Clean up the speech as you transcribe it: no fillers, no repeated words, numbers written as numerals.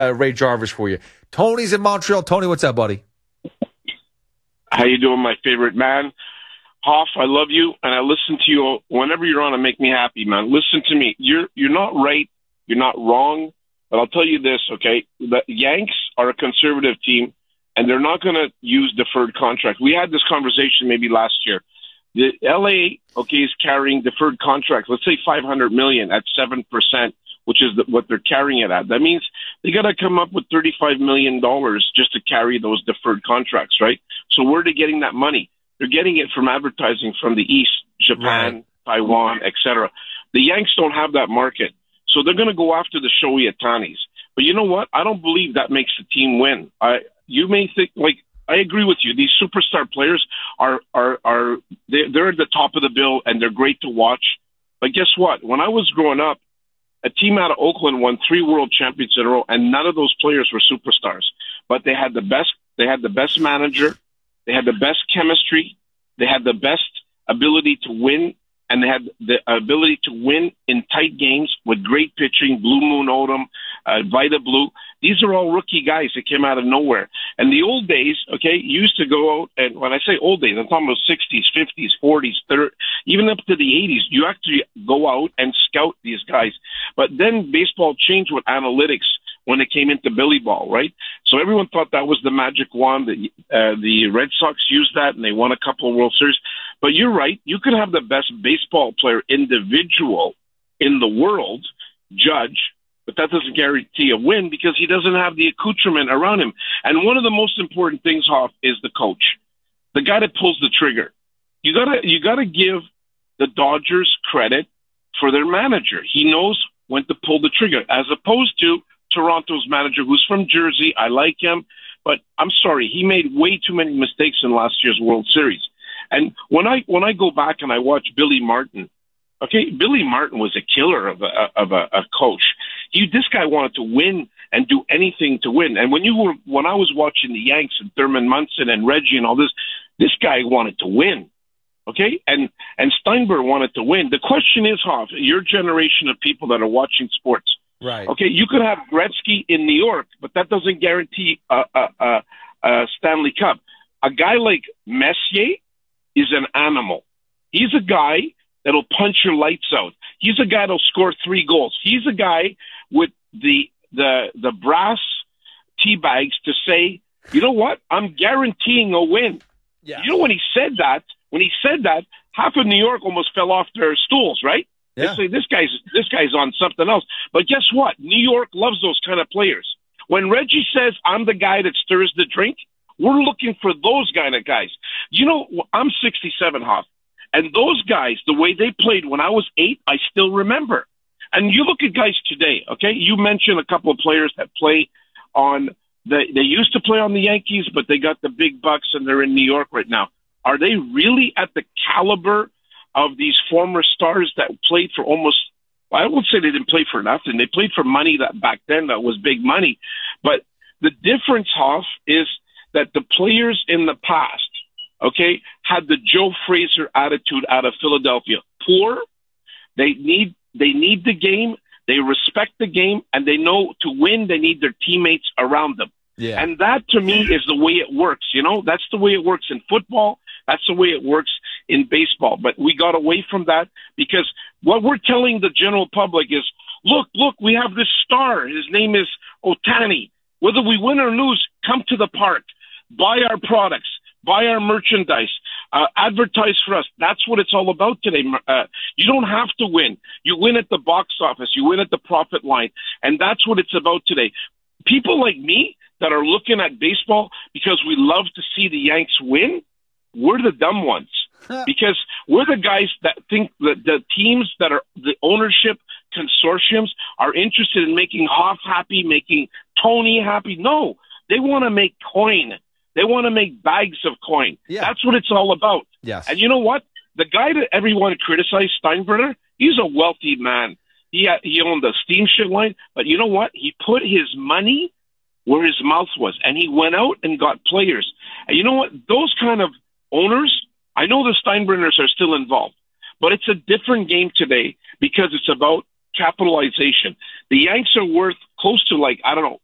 Ray Jarvis for you. Tony's in Montreal. Tony, what's up, buddy? How you doing, my favorite man? Hoff, I love you, and I listen to you whenever you're on and make me happy, man. Listen to me. You're not right. You're not wrong. But I'll tell you this, okay? The Yanks are a conservative team, and they're not going to use deferred contracts. We had this conversation maybe last year. The LA, okay, is carrying deferred contracts. Let's say $500 million at 7%, which is what they're carrying it at. That means they got to come up with $35 million just to carry those deferred contracts, right? So where are they getting that money? They're getting it from advertising from the East, Japan, Taiwan, etc. The Yanks don't have that market. So they're going to go after the Shohei Ohtanis. But you know what? I don't believe that makes the team win. You may think, I agree with you. These superstar players they're at the top of the bill, and they're great to watch. But guess what? When I was growing up, a team out of Oakland won 3 world championships in a row, and none of those players were superstars. But they had the best manager, they had the best chemistry, they had the best ability to win, and they had the ability to win in tight games with great pitching, Blue Moon Odom, Vida Blue. These are all rookie guys that came out of nowhere. And the old days, okay, used to go out, and when I say old days, I'm talking about 60s, 50s, 40s, 30s, even up to the 80s. You actually go out and scout these guys. But then baseball changed with analytics when it came into Billy Ball, right? So everyone thought that was the magic wand. The Red Sox used that, and they won a couple of World Series. But you're right. You could have the best baseball player individual in the world, Judge, but that doesn't guarantee a win because he doesn't have the accoutrement around him. And one of the most important things, Hoff, is the coach, the guy that pulls the trigger. You gotta give the Dodgers credit for their manager. He knows when to pull the trigger, as opposed to Toronto's manager, who's from Jersey. I like him, but I'm sorry, he made way too many mistakes in last year's World Series. And when I go back and I watch Billy Martin, okay, Billy Martin was a killer of a coach. This guy wanted to win and do anything to win. And when I was watching the Yanks and Thurman Munson and Reggie and all this guy wanted to win. Okay, and Steinbrenner wanted to win. The question is, Hoff, your generation of people that are watching sports, right? Okay, you could have Gretzky in New York, but that doesn't guarantee a Stanley Cup. A guy like Messier is an animal. He's a guy that'll punch your lights out. He's a guy that'll score 3 goals. He's a guy with the brass tea bags to say, you know what? I'm guaranteeing a win. Yeah. You know, when he said that, half of New York almost fell off their stools, right? Yeah. They say this guy's on something else. But guess what? New York loves those kind of players. When Reggie says, I'm the guy that stirs the drink, we're looking for those kind of guys. You know, I'm 67, Hoff. And those guys, the way they played when I was 8, I still remember. And you look at guys today, okay? You mentioned a couple of players that play on they used to play on the Yankees, but they got the big bucks and they're in New York right now. Are they really at the caliber of these former stars that played for almost, well, I won't say they didn't play for nothing. They played for money that back then that was big money. But the difference, Hoff, is that the players in the past, okay, had the Joe Frazier attitude out of Philadelphia. Poor, they need the game, they respect the game, and they know to win they need their teammates around them. Yeah. And that, to me, is the way it works. You know, that's the way it works in football. That's the way it works in baseball. But we got away from that because what we're telling the general public is, look, we have this star. His name is Ohtani. Whether we win or lose, come to the park, buy our products, buy our merchandise, advertise for us. That's what it's all about today. You don't have to win. You win at the box office. You win at the profit line. And that's what it's about today. People like me that are looking at baseball because we love to see the Yanks win, we're the dumb ones. Because we're the guys that think that the teams that are the ownership consortiums are interested in making Hoff happy, making Tony happy. No, they want to make coin. They want to make bags of coin. Yeah. That's what it's all about. Yes. And you know what? The guy that everyone criticized, Steinbrenner, he's a wealthy man. He owned the steamship line, but you know what? He put his money where his mouth was, and he went out and got players. And you know what? Those kind of owners, I know the Steinbrenners are still involved, but it's a different game today because it's about capitalization. The Yanks are worth close to, like, I don't know,